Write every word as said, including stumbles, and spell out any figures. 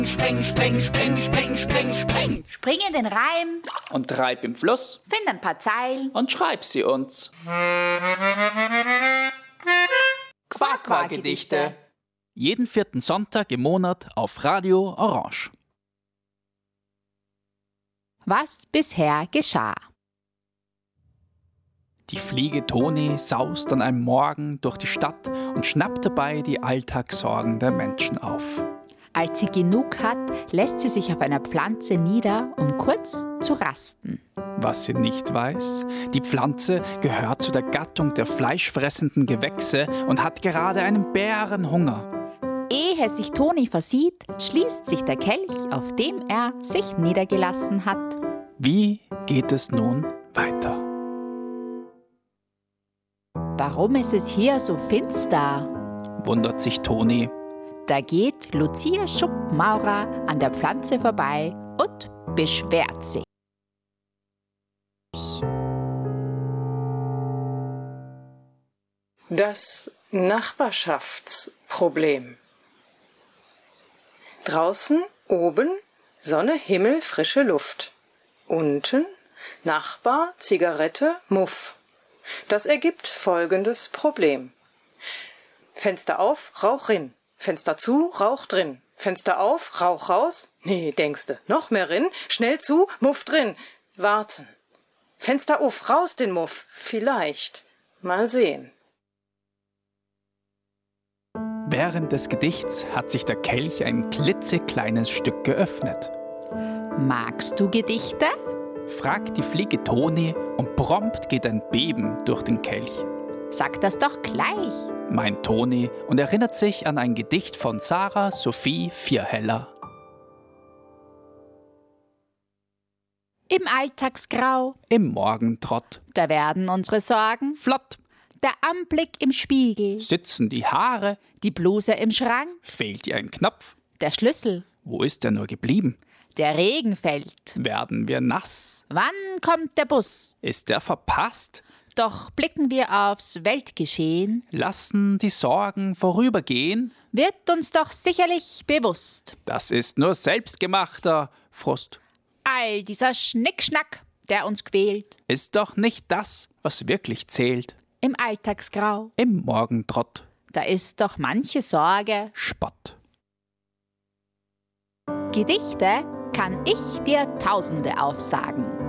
Spreng, spreng, spreng, spreng, spreng, spreng. Spring in den Reim Und treib im Fluss find ein paar Zeilen und schreib sie uns. Quack-Quack-Gedichte. Jeden vierten Sonntag im Monat auf Radio Orange. Was bisher geschah. Die Fliege Toni saust an einem Morgen durch die Stadt und schnappt dabei die Alltagssorgen der Menschen auf. Als sie genug hat, lässt sie sich auf einer Pflanze nieder, um kurz zu rasten. Was sie nicht weiß, die Pflanze gehört zu der Gattung der fleischfressenden Gewächse und hat gerade einen Bärenhunger. Ehe sich Toni versieht, schließt sich der Kelch, auf dem er sich niedergelassen hat. Wie geht es nun weiter? Warum ist es hier so finster? Wundert sich Toni. Da geht Lucia Schuppenmaurer an der Pflanze vorbei und beschwert sich. Das Nachbarschaftsproblem. Draußen, oben, Sonne, Himmel, frische Luft. Unten, Nachbar, Zigarette, Muff. Das ergibt folgendes Problem. Fenster auf, Rauch rin. Fenster zu, Rauch drin. Fenster auf, Rauch raus. Nee, denkste, noch mehr rin. Schnell zu, Muff drin. Warten. Fenster auf, raus den Muff. Vielleicht. Mal sehen. Während des Gedichts hat sich der Kelch ein klitzekleines Stück geöffnet. Magst du Gedichte? Fragt die Fliege Toni und prompt geht ein Beben durch den Kelch. Sag das doch gleich. Meint Toni und erinnert sich an ein Gedicht von Sarah Sophie Vierheller. Im Alltagsgrau, Im Morgentrott, da werden unsere Sorgen, flott, der Anblick im Spiegel, sitzen die Haare, die Bluse im Schrank, fehlt ihr ein Knopf, der Schlüssel, wo ist er nur geblieben? der Regen fällt. Werden wir nass? Wann kommt der Bus? Ist er verpasst? Doch blicken wir aufs Weltgeschehen, Lassen die Sorgen vorübergehen? wird uns doch sicherlich bewusst. Das ist nur selbstgemachter Frust. All dieser Schnickschnack, der uns quält, Ist doch nicht das, was wirklich zählt. im Alltagsgrau, Im Morgentrott, da ist doch manche Sorge. Spott. Gedichte kann ich dir Tausende aufsagen.